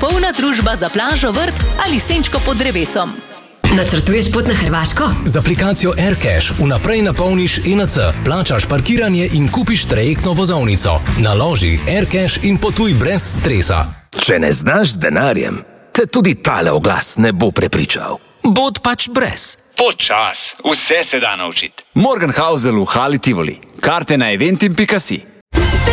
popolna družba za plažo, vrt ali senčko pod drevesom. Načrtuješ pot na Hrvaško? Z aplikacijo AirCash vnaprej napolniš ENC, plačaš parkiranje in kupiš trajektno vozovnico. Naloži AirCash in potuj brez stresa. Če ne znaš z denarjem, te tudi tale oglas ne bo prepričal. Bod pač brez. Počas, vse se da naučiti. Morgenhausel v Hali Tivoli. Karte na eventim.si.